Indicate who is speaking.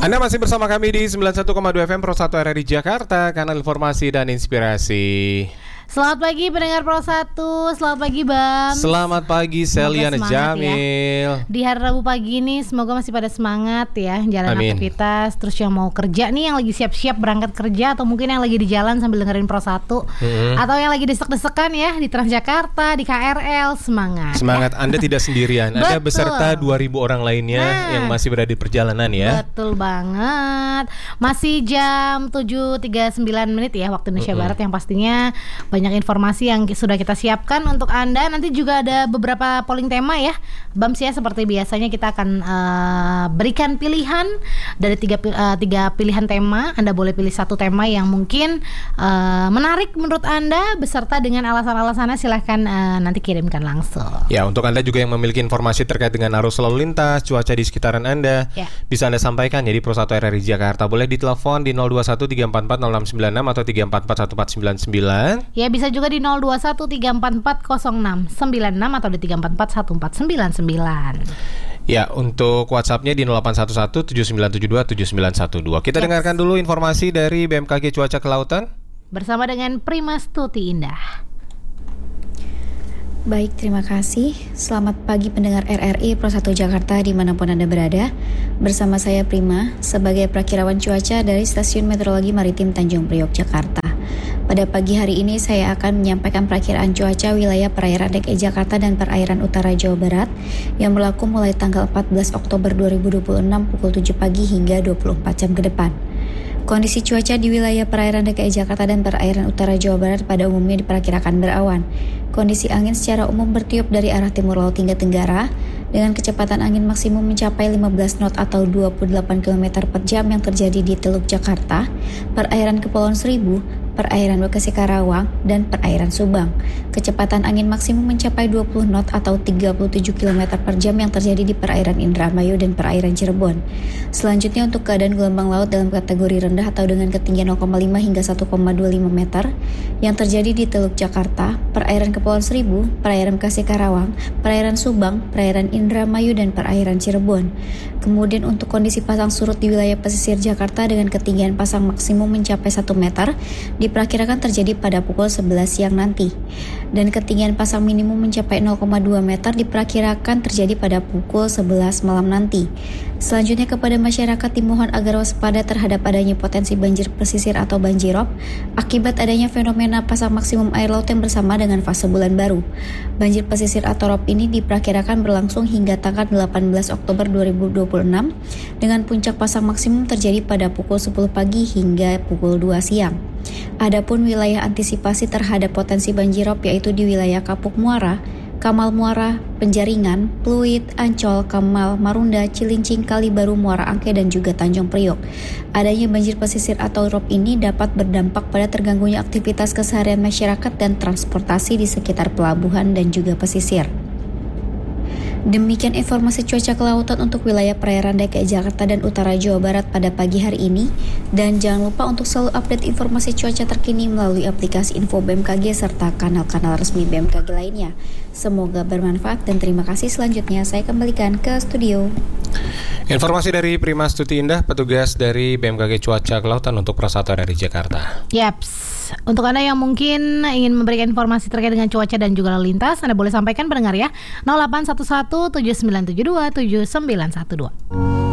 Speaker 1: Anda masih bersama kami di 91,2 FM Pro 1 RRI Jakarta, kanal informasi dan inspirasi.
Speaker 2: Selamat pagi pendengar Pro 1, selamat pagi Bam.
Speaker 1: Selamat pagi Seliana Jamil.
Speaker 2: Ya. Di hari Rabu pagi ini semoga masih pada semangat ya, jalan aktivitas. Terus yang mau kerja nih, yang lagi siap-siap berangkat kerja, atau mungkin yang lagi di jalan sambil dengerin Pro 1, atau yang lagi desek-desekan ya di Transjakarta, di KRL, semangat.
Speaker 1: Semangat, Anda tidak sendirian. Anda beserta 2.000 orang lainnya yang masih berada di perjalanan ya.
Speaker 2: Betul banget. Masih jam 7.39 ya waktu Indonesia Barat, yang pastinya banyak informasi yang sudah kita siapkan untuk Anda. Nanti juga ada beberapa polling tema ya, Bams ya. Seperti biasanya kita akan berikan pilihan dari tiga pilihan tema. Anda boleh pilih satu tema yang mungkin menarik menurut Anda, beserta dengan alasan-alasannya. Silahkan nanti kirimkan langsung. Ya,
Speaker 1: untuk Anda juga yang memiliki informasi terkait dengan arus lalu lintas, cuaca di sekitaran Anda, bisa Anda sampaikan ya di Pro 1 RRI Jakarta. Boleh ditelepon di 021 344 0696 atau 344 1499.
Speaker 2: Ya, bisa juga di 021 344 0696 atau di 344 1499.
Speaker 1: Ya, untuk WhatsApp-nya di 0811 7972 7912. Kita dengarkan dulu informasi dari BMKG Cuaca Kelautan
Speaker 2: bersama dengan Prima Stuti Indah.
Speaker 3: Baik, terima kasih. Selamat pagi pendengar RRI Pro 1 Jakarta dimanapun Anda berada. Bersama saya Prima sebagai prakirawan cuaca dari Stasiun Meteorologi Maritim Tanjung Priok, Jakarta. Pada pagi hari ini saya akan menyampaikan perakiraan cuaca wilayah perairan DKI Jakarta dan perairan utara Jawa Barat yang berlaku mulai tanggal 14 Oktober 2026 pukul 7 pagi hingga 24 jam ke depan. Kondisi cuaca di wilayah perairan DKI Jakarta dan perairan utara Jawa Barat pada umumnya diperkirakan berawan. Kondisi angin secara umum bertiup dari arah timur laut hingga tenggara dengan kecepatan angin maksimum mencapai 15 knot atau 28 km per jam yang terjadi di Teluk Jakarta, perairan Kepulauan Seribu, perairan Bekasi Karawang, dan perairan Subang. Kecepatan angin maksimum mencapai 20 knot atau 37 km per jam yang terjadi di perairan Indramayu dan perairan Cirebon. Selanjutnya untuk keadaan gelombang laut dalam kategori rendah atau dengan ketinggian 0,5 hingga 1,25 meter yang terjadi di Teluk Jakarta, perairan Kepulauan Seribu, perairan Bekasi Karawang, perairan Subang, perairan Indramayu, dan perairan Cirebon. Kemudian untuk kondisi pasang surut di wilayah pesisir Jakarta dengan ketinggian pasang maksimum mencapai 1 meter diperkirakan terjadi pada pukul 11 siang nanti. Dan ketinggian pasang minimum mencapai 0,2 meter diperkirakan terjadi pada pukul 11 malam nanti. Selanjutnya kepada masyarakat dimohon agar waspada terhadap adanya potensi banjir pesisir atau banjirop akibat adanya fenomena pasang maksimum air laut yang bersama dengan fase bulan baru. Banjir pesisir atau rop ini diperkirakan berlangsung hingga tanggal 18 Oktober 2026 dengan puncak pasang maksimum terjadi pada pukul 10 pagi hingga pukul 2 siang. Adapun wilayah antisipasi terhadap potensi banjirop yaitu di wilayah Kapuk Muara, Kamal Muara, Penjaringan, Pluit, Ancol, Kamal, Marunda, Cilincing, Kalibaru, Muara Angke, dan juga Tanjung Priok. Adanya banjir pesisir atau rop ini dapat berdampak pada terganggunya aktivitas keseharian masyarakat dan transportasi di sekitar pelabuhan dan juga pesisir. Demikian informasi cuaca kelautan untuk wilayah perairan DKI Jakarta dan utara Jawa Barat pada pagi hari ini. Dan jangan lupa untuk selalu update informasi cuaca terkini melalui aplikasi Info BMKG serta kanal-kanal resmi BMKG lainnya. Semoga bermanfaat dan terima kasih. Selanjutnya saya kembalikan ke studio.
Speaker 1: Informasi dari Prima Stuti Indah, petugas dari BMKG Cuaca Kelautan untuk Pro 1 RRI Jakarta.
Speaker 2: Yaps. Untuk Anda yang mungkin ingin memberikan informasi terkait dengan cuaca dan juga lalu lintas, Anda boleh sampaikan pendengar ya 0811 7972 7912.